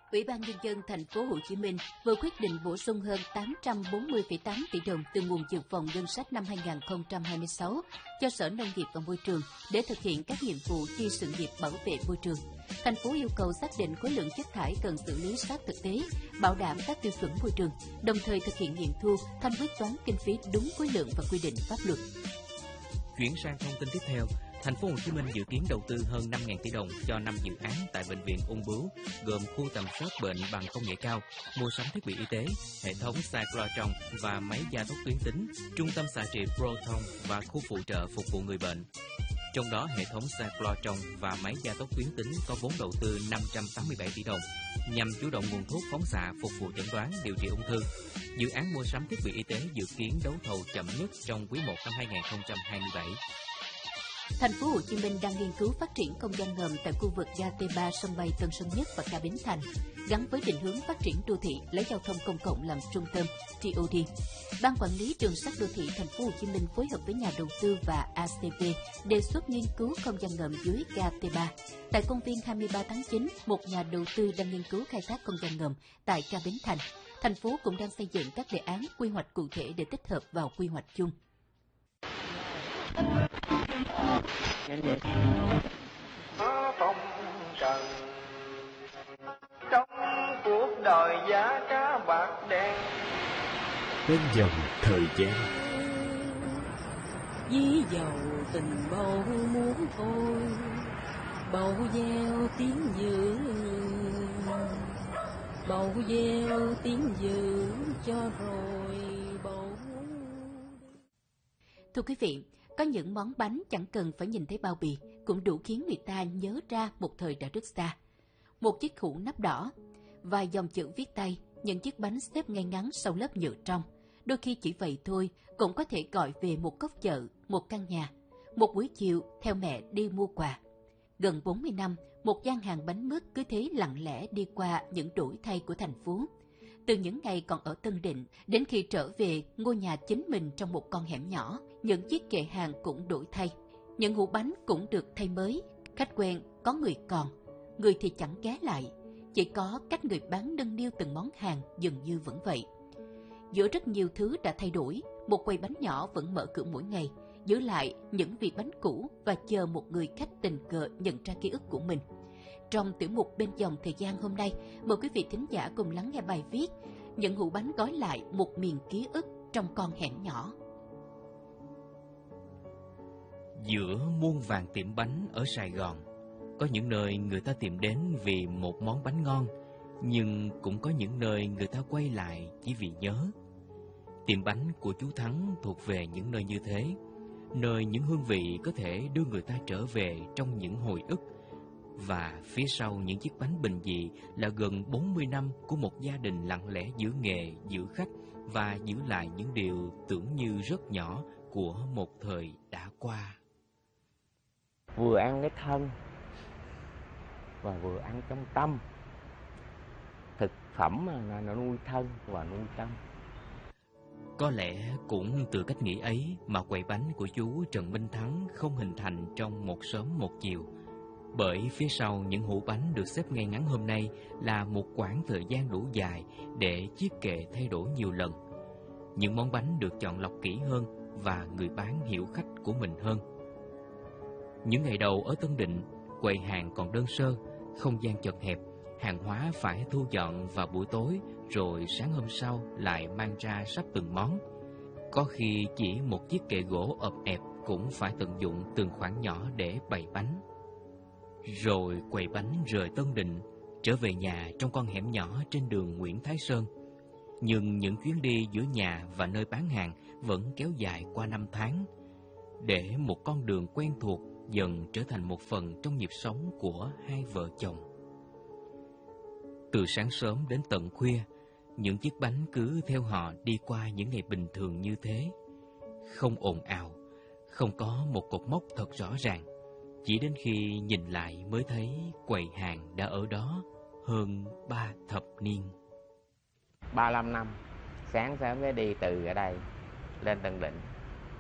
Ủy ban Nhân dân thành phố Hồ Chí Minh vừa quyết định bổ sung hơn 840,8 tỷ đồng từ nguồn dự phòng ngân sách năm 2026 cho Sở Nông nghiệp và Môi trường để thực hiện các nhiệm vụ chi sự nghiệp bảo vệ môi trường. Thành phố yêu cầu xác định khối lượng chất thải cần xử lý sát thực tế, bảo đảm các tiêu chuẩn môi trường, đồng thời thực hiện nghiệm thu, thanh quyết toán kinh phí đúng khối lượng và quy định pháp luật. Chuyển sang thông tin tiếp theo, Thành phố Hồ Chí Minh dự kiến đầu tư hơn 5.000 tỷ đồng cho 5 dự án tại bệnh viện Ung Bướu, gồm khu tầm soát bệnh bằng công nghệ cao, mua sắm thiết bị y tế, hệ thống cyclotron và máy gia tốc tuyến tính, trung tâm xạ trị proton và khu phụ trợ phục vụ người bệnh. Trong đó, hệ thống cyclotron và máy gia tốc tuyến tính có vốn đầu tư 587 tỷ đồng, nhằm chủ động nguồn thuốc phóng xạ phục vụ chẩn đoán điều trị ung thư. Dự án mua sắm thiết bị y tế dự kiến đấu thầu chậm nhất trong quý 1 năm 2027. Thành phố Hồ Chí Minh đang nghiên cứu phát triển không gian ngầm tại khu vực ga T3 sân bay Tân Sơn Nhất và ga Bến Thành, gắn với định hướng phát triển đô thị lấy giao thông công cộng làm trung tâm (TOD). Ban quản lý đường sắt đô thị Thành phố Hồ Chí Minh phối hợp với nhà đầu tư và ACV đề xuất nghiên cứu không gian ngầm dưới ga T3. Tại công viên 23 tháng 9, một nhà đầu tư đang nghiên cứu khai thác không gian ngầm tại ga Bến Thành. Thành phố cũng đang xây dựng các đề án quy hoạch cụ thể để tích hợp vào quy hoạch chung. Phong trần trong cuộc đời giá cá bạc đen bên dòng thời gian dí dầu tình bầu muốn thôi bầu gieo tiếng dự bầu gieo tiếng dự cho rồi bầu. Thưa quý vị, có những món bánh chẳng cần phải nhìn thấy bao bì cũng đủ khiến người ta nhớ ra một thời đã rất xa. Một chiếc hũ nắp đỏ, vài dòng chữ viết tay, những chiếc bánh xếp ngay ngắn sau lớp nhựa trong. Đôi khi chỉ vậy thôi cũng có thể gọi về một góc chợ, một căn nhà, một buổi chiều theo mẹ đi mua quà. Gần 40 năm, một gian hàng bánh mứt cứ thế lặng lẽ đi qua những đổi thay của thành phố. Từ những ngày còn ở Tân Định đến khi trở về ngôi nhà chính mình trong một con hẻm nhỏ, những chiếc kệ hàng cũng đổi thay. Những hũ bánh cũng được thay mới. Khách quen có người còn, người thì chẳng ghé lại. Chỉ có cách người bán nâng niu từng món hàng dường như vẫn vậy. Giữa rất nhiều thứ đã thay đổi, một quầy bánh nhỏ vẫn mở cửa mỗi ngày, giữ lại những vị bánh cũ và chờ một người khách tình cờ nhận ra ký ức của mình. Trong tiểu mục Bên dòng thời gian hôm nay, mời quý vị thính giả cùng lắng nghe bài viết Những hũ bánh gói lại một miền ký ức trong con hẻm nhỏ. Giữa muôn vàn tiệm bánh ở Sài Gòn, có những nơi người ta tìm đến vì một món bánh ngon, nhưng cũng có những nơi người ta quay lại chỉ vì nhớ. Tiệm bánh của chú Thắng thuộc về những nơi như thế, nơi những hương vị có thể đưa người ta trở về trong những hồi ức. Và phía sau những chiếc bánh bình dị là gần 40 năm của một gia đình lặng lẽ giữ nghề, giữ khách và giữ lại những điều tưởng như rất nhỏ của một thời đã qua. Vừa ăn cái thân và vừa ăn trong tâm. Thực phẩm mà nó nuôi thân và nuôi tâm. Có lẽ cũng từ cách nghĩ ấy mà quầy bánh của chú Trần Minh Thắng không hình thành trong một sớm một chiều. Bởi phía sau những hũ bánh được xếp ngay ngắn hôm nay là một quãng thời gian đủ dài để chiếc kệ thay đổi nhiều lần. Những món bánh được chọn lọc kỹ hơn và người bán hiểu khách của mình hơn. Những ngày đầu ở Tân Định, quầy hàng còn đơn sơ, không gian chật hẹp, hàng hóa phải thu dọn vào buổi tối rồi sáng hôm sau lại mang ra sắp từng món. Có khi chỉ một chiếc kệ gỗ ộp ẹp cũng phải tận dụng từng khoảng nhỏ để bày bánh. Rồi quầy bánh rời Tân Định, trở về nhà trong con hẻm nhỏ trên đường Nguyễn Thái Sơn. Nhưng những chuyến đi giữa nhà và nơi bán hàng vẫn kéo dài qua năm tháng, để một con đường quen thuộc dần trở thành một phần trong nhịp sống của hai vợ chồng. Từ sáng sớm đến tận khuya, những chiếc bánh cứ theo họ đi qua những ngày bình thường như thế. Không ồn ào, không có một cột mốc thật rõ ràng. Chỉ đến khi nhìn lại mới thấy quầy hàng đã ở đó hơn 3 thập niên. 35 năm, sáng sớm mới đi từ ở đây lên Tân Định.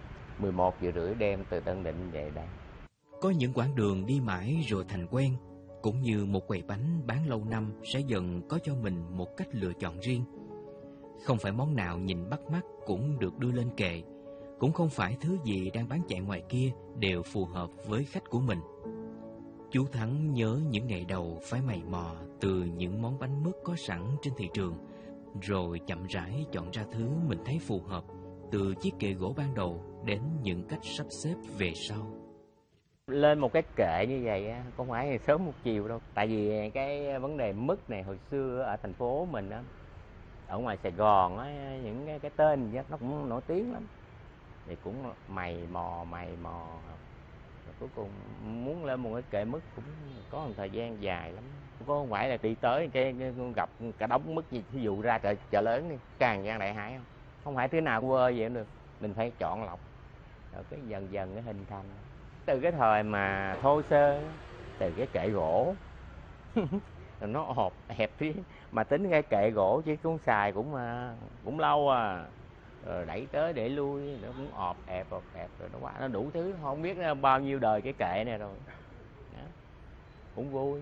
11 giờ rưỡi đêm từ Tân Định về đây. Có những quãng đường đi mãi rồi thành quen, cũng như một quầy bánh bán lâu năm sẽ dần có cho mình một cách lựa chọn riêng. Không phải món nào nhìn bắt mắt cũng được đưa lên kệ, cũng không phải thứ gì đang bán chạy ngoài kia đều phù hợp với khách của mình. Chú Thắng nhớ những ngày đầu phải mày mò từ những món bánh mứt có sẵn trên thị trường, rồi chậm rãi chọn ra thứ mình thấy phù hợp, từ chiếc kệ gỗ ban đầu đến những cách sắp xếp về sau. Lên một cái kệ như vậy không phải sớm một chiều đâu. Tại vì cái vấn đề mứt này hồi xưa ở thành phố mình á, ở ngoài Sài Gòn á, những cái tên gì đó, nó cũng nổi tiếng lắm. Thì cũng mày mò. Rồi cuối cùng muốn lên một cái kệ mứt cũng có một thời gian dài lắm. Không phải là đi tới cái gặp cả đống mứt gì, ví dụ ra chợ lớn đi, Tràng Giang Đại Hải không phải thứ nào quơ vậy cũng được. Mình phải chọn lọc, rồi cái dần dần cái hình thành. Từ cái thời mà thô sơ, từ cái kệ gỗ rồi nó hộp hẹp tí, mà tính cái kệ gỗ chứ cũng xài cũng lâu rồi đẩy tới để lui nó cũng ọp ẹp rồi nó đủ thứ, không biết bao nhiêu đời cái kệ này rồi đó. Cũng vui.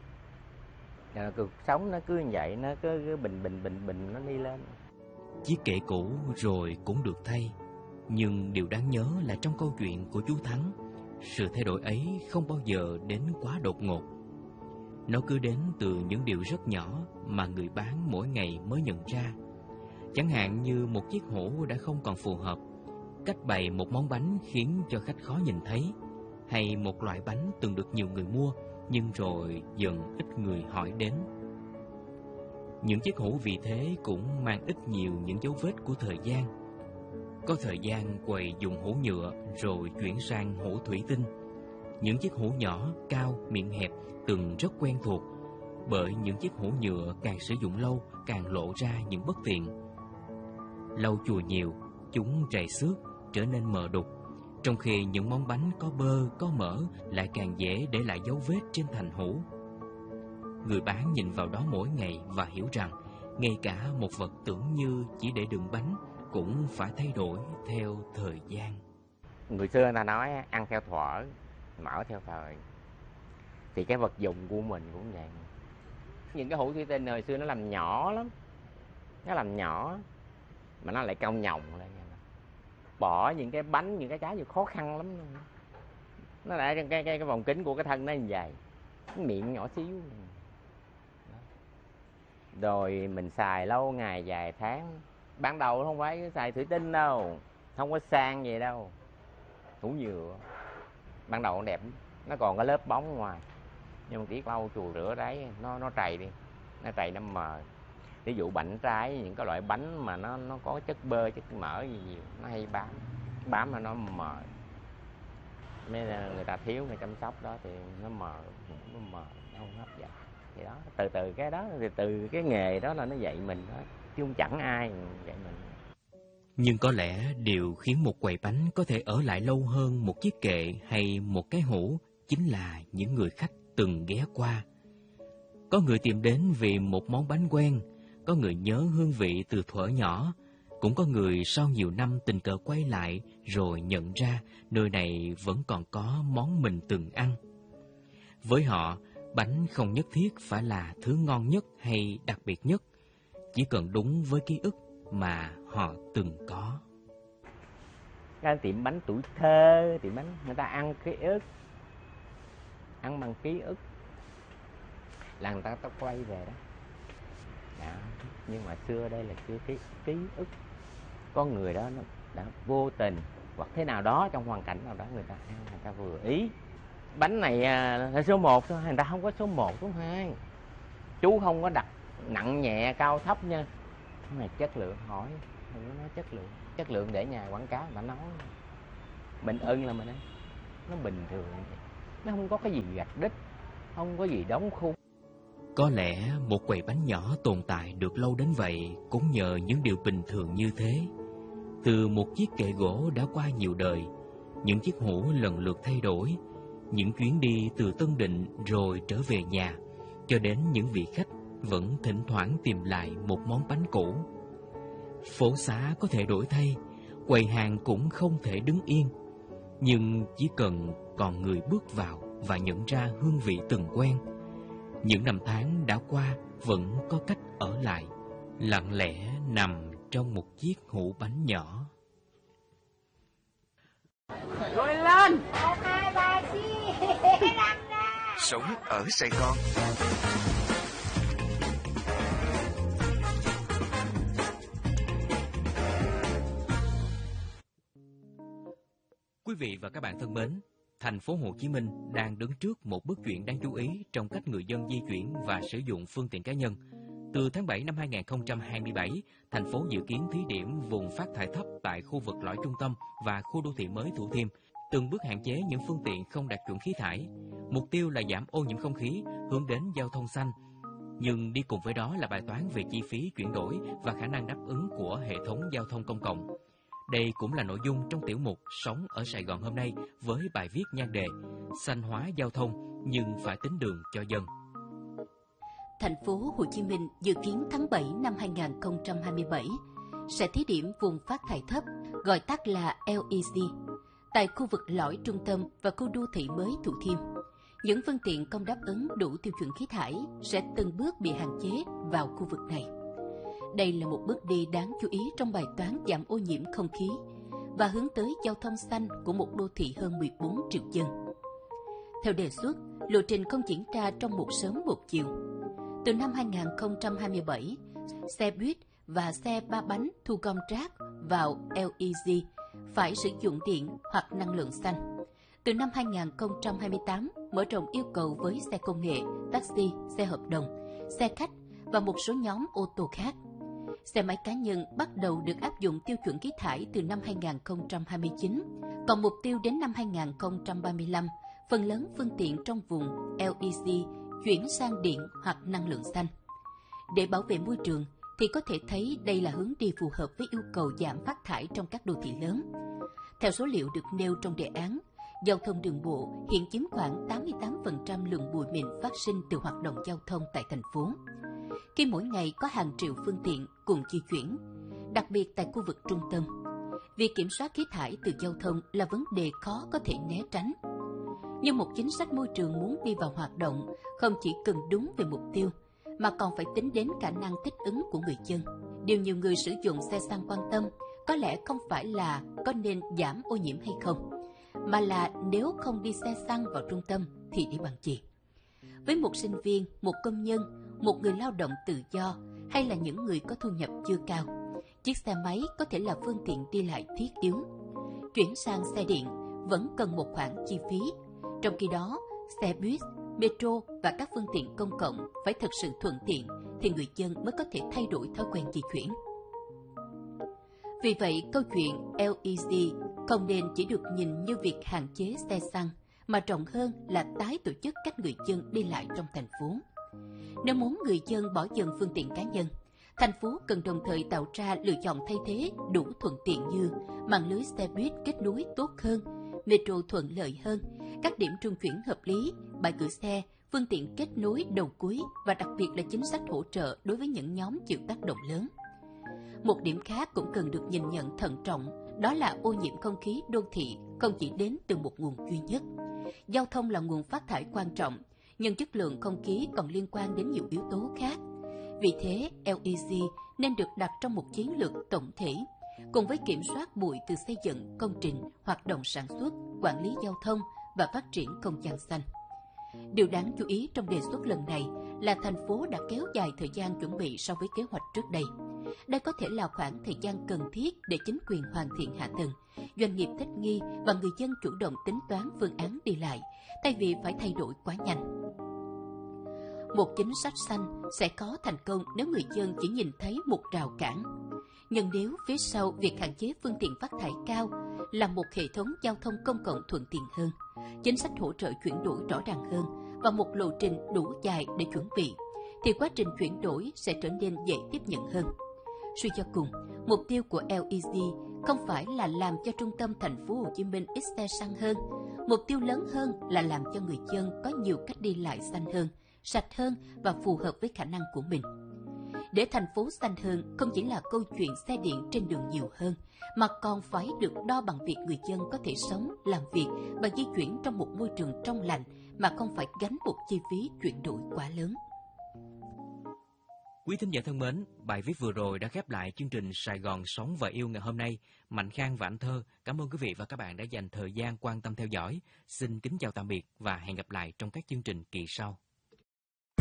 Cuộc sống nó cứ như vậy, nó cứ bình nó đi lên. Chiếc kệ cũ rồi cũng được thay, nhưng điều đáng nhớ là trong câu chuyện của chú Thắng, sự thay đổi ấy không bao giờ đến quá đột ngột. Nó cứ đến từ những điều rất nhỏ mà người bán mỗi ngày mới nhận ra. Chẳng hạn như một chiếc hũ đã không còn phù hợp, cách bày một món bánh khiến cho khách khó nhìn thấy, hay một loại bánh từng được nhiều người mua nhưng rồi dần ít người hỏi đến. Những chiếc hũ vì thế cũng mang ít nhiều những dấu vết của thời gian. Có thời gian quầy dùng hũ nhựa rồi chuyển sang hũ thủy tinh. Những chiếc hũ nhỏ, cao, miệng hẹp từng rất quen thuộc, bởi những chiếc hũ nhựa càng sử dụng lâu càng lộ ra những bất tiện. Lau chùi nhiều, chúng trầy xước, trở nên mờ đục, trong khi những món bánh có bơ, có mỡ lại càng dễ để lại dấu vết trên thành hũ. Người bán nhìn vào đó mỗi ngày và hiểu rằng ngay cả một vật tưởng như chỉ để đựng bánh cũng phải thay đổi theo thời gian. Người xưa người ta nói ăn theo thuở, mở theo thời. Thì cái vật dụng của mình cũng vậy. Những cái hũ thủy tinh hồi xưa nó làm nhỏ lắm, nó làm nhỏ mà nó lại cong nhồng lên. Bỏ những cái bánh, những cái trái gì khó khăn lắm. Nó lại cái vòng kính của cái thân nó như vậy, cái miệng nhỏ xíu. Rồi mình xài lâu ngày dài tháng. Ban đầu không phải xài thủy tinh đâu, không có sang vậy đâu, hũ nhựa. Ban đầu nó đẹp, nó còn cái lớp bóng ngoài, nhưng mà tí lau chùi rửa đấy nó trầy đi, nó trầy nó mờ. Ví dụ bánh trái, những cái loại bánh mà nó có chất bơ, chất mỡ gì nhiều, nó hay bám mà nó mờ. Nên là người ta thiếu người chăm sóc đó thì nó mờ, nó không hấp dẫn. Thì đó, từ cái đó thì từ cái nghề đó là nó dạy mình đó, chứ không chẳng ai dạy mình. Nhưng có lẽ điều khiến một quầy bánh có thể ở lại lâu hơn một chiếc kệ hay một cái hũ chính là những người khách từng ghé qua. Có người tìm đến vì một món bánh quen, có người nhớ hương vị từ thuở nhỏ, cũng có người sau nhiều năm tình cờ quay lại rồi nhận ra nơi này vẫn còn có món mình từng ăn. Với họ, bánh không nhất thiết phải là thứ ngon nhất hay đặc biệt nhất, chỉ cần đúng với ký ức mà họ từng có. Cái tiệm bánh tuổi thơ, tiệm bánh người ta ăn ký ức, ăn bằng ký ức là người ta quay về đó. Đó. Nhưng mà xưa đây là chưa ký ức. Con người đó nó đã vô tình hoặc thế nào đó trong hoàn cảnh nào đó người ta ăn, người ta vừa ý. Bánh này là số 1 thôi, người ta không có số 1, số 2. Chú không có đặt nặng nhẹ cao thấp nha. Cái này chất lượng, hỏi đừng có nói chất lượng để nhà quảng cáo mà nói. Mình ưng là mình ăn, nó bình thường, nó không có cái gì gạch đích, không có gì đóng khung. Có lẽ một quầy bánh nhỏ tồn tại được lâu đến vậy cũng nhờ những điều bình thường như thế. Từ một chiếc kệ gỗ đã qua nhiều đời, những chiếc hũ lần lượt thay đổi, những chuyến đi từ Tân Định rồi trở về nhà, cho đến những vị khách vẫn thỉnh thoảng tìm lại một món bánh cũ. Phố xá có thể đổi thay, quầy hàng cũng không thể đứng yên, nhưng chỉ cần còn người bước vào và nhận ra hương vị từng quen, Những năm tháng đã qua vẫn có cách ở lại, lặng lẽ nằm trong một chiếc hũ bánh nhỏ. Rồi lên! Sống ở Sài Gòn. Quý vị và các bạn thân mến, thành phố Hồ Chí Minh đang đứng trước một bước chuyển đáng chú ý trong cách người dân di chuyển và sử dụng phương tiện cá nhân. Từ tháng 7 năm 2027, thành phố dự kiến thí điểm vùng phát thải thấp tại khu vực lõi trung tâm và khu đô thị mới Thủ Thiêm, từng bước hạn chế những phương tiện không đạt chuẩn khí thải. Mục tiêu là giảm ô nhiễm không khí, hướng đến giao thông xanh. Nhưng đi cùng với đó là bài toán về chi phí chuyển đổi và khả năng đáp ứng của hệ thống giao thông công cộng. Đây cũng là nội dung trong tiểu mục Sống ở Sài Gòn hôm nay với bài viết nhan đề Xanh hóa giao thông nhưng phải tính đường cho dân. Thành phố Hồ Chí Minh dự kiến tháng 7 năm 2027 sẽ thí điểm vùng phát thải thấp, gọi tắt là LEC, tại khu vực lõi trung tâm và khu đô thị mới Thủ Thiêm. Những phương tiện không đáp ứng đủ tiêu chuẩn khí thải sẽ từng bước bị hạn chế vào khu vực này. Đây là một bước đi đáng chú ý trong bài toán giảm ô nhiễm không khí và hướng tới giao thông xanh của một đô thị hơn 14 triệu dân. Theo đề xuất, lộ trình không diễn ra trong một sớm một chiều. Từ năm 2027, xe buýt và xe ba bánh thu gom rác vào LEC phải sử dụng điện hoặc năng lượng xanh. Từ năm 2028, mở rộng yêu cầu với xe công nghệ, taxi, xe hợp đồng, xe khách và một số nhóm ô tô khác. Xe máy cá nhân bắt đầu được áp dụng tiêu chuẩn khí thải từ năm 2029, còn mục tiêu đến năm 2035, phần lớn phương tiện trong vùng LEC chuyển sang điện hoặc năng lượng xanh. Để bảo vệ môi trường thì có thể thấy đây là hướng đi phù hợp với yêu cầu giảm phát thải trong các đô thị lớn. Theo số liệu được nêu trong đề án, giao thông đường bộ hiện chiếm khoảng 88% lượng bụi mịn phát sinh từ hoạt động giao thông tại thành phố. Khi mỗi ngày có hàng triệu phương tiện cùng di chuyển, đặc biệt tại khu vực trung tâm, việc kiểm soát khí thải từ giao thông là vấn đề khó có thể né tránh. Nhưng một chính sách môi trường muốn đi vào hoạt động không chỉ cần đúng về mục tiêu, mà còn phải tính đến khả năng thích ứng của người dân. Điều nhiều người sử dụng xe xăng quan tâm có lẽ không phải là có nên giảm ô nhiễm hay không, mà là nếu không đi xe xăng vào trung tâm thì đi bằng gì. Với một sinh viên, một công nhân, một người lao động tự do hay là những người có thu nhập chưa cao, chiếc xe máy có thể là phương tiện đi lại thiết yếu. Chuyển sang xe điện vẫn cần một khoản chi phí, trong khi đó xe buýt, metro và các phương tiện công cộng phải thực sự thuận tiện thì người dân mới có thể thay đổi thói quen di chuyển. Vì vậy, câu chuyện LEC không nên chỉ được nhìn như việc hạn chế xe xăng, mà rộng hơn là tái tổ chức cách người dân đi lại trong thành phố. Nếu muốn người dân bỏ dần phương tiện cá nhân, thành phố cần đồng thời tạo ra lựa chọn thay thế đủ thuận tiện như mạng lưới xe buýt kết nối tốt hơn, metro thuận lợi hơn, các điểm trung chuyển hợp lý, bãi gửi xe, phương tiện kết nối đầu cuối và đặc biệt là chính sách hỗ trợ đối với những nhóm chịu tác động lớn. Một điểm khác cũng cần được nhìn nhận thận trọng, đó là ô nhiễm không khí đô thị không chỉ đến từ một nguồn duy nhất. Giao thông là nguồn phát thải quan trọng, nhưng chất lượng không khí còn liên quan đến nhiều yếu tố khác. Vì thế, LEC nên được đặt trong một chiến lược tổng thể, cùng với kiểm soát bụi từ xây dựng, công trình, hoạt động sản xuất, quản lý giao thông và phát triển không gian xanh. Điều đáng chú ý trong đề xuất lần này là thành phố đã kéo dài thời gian chuẩn bị so với kế hoạch trước đây. Đây có thể là khoảng thời gian cần thiết để chính quyền hoàn thiện hạ tầng, doanh nghiệp thích nghi và người dân chủ động tính toán phương án đi lại, thay vì phải thay đổi quá nhanh. Một chính sách xanh sẽ có thành công nếu người dân chỉ nhìn thấy một rào cản. Nhưng nếu phía sau việc hạn chế phương tiện phát thải cao là một hệ thống giao thông công cộng thuận tiện hơn, chính sách hỗ trợ chuyển đổi rõ ràng hơn và một lộ trình đủ dài để chuẩn bị, thì quá trình chuyển đổi sẽ trở nên dễ tiếp nhận hơn. Suy cho cùng, mục tiêu của LEC không phải là làm cho trung tâm thành phố Hồ Chí Minh ít xe xăng hơn. Mục tiêu lớn hơn là làm cho người dân có nhiều cách đi lại xanh hơn, sạch hơn và phù hợp với khả năng của mình. Để thành phố xanh hơn không chỉ là câu chuyện xe điện trên đường nhiều hơn, mà còn phải được đo bằng việc người dân có thể sống, làm việc và di chuyển trong một môi trường trong lành mà không phải gánh một chi phí chuyển đổi quá lớn. Quý thính giả thân mến, bài viết vừa rồi đã khép lại chương trình Sài Gòn Sống và Yêu ngày hôm nay. Mạnh Khang và Anh Thơ, cảm ơn quý vị và các bạn đã dành thời gian quan tâm theo dõi. Xin kính chào tạm biệt và hẹn gặp lại trong các chương trình kỳ sau.